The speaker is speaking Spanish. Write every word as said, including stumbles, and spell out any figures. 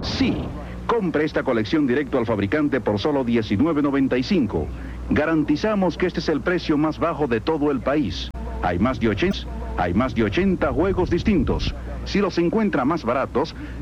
Sí, compre esta colección directo al fabricante por solo diecinueve noventa y cinco. Garantizamos que este es el precio más bajo de todo el país. Hay más de ochenta, hay más de ochenta juegos distintos. Si los encuentra más baratos,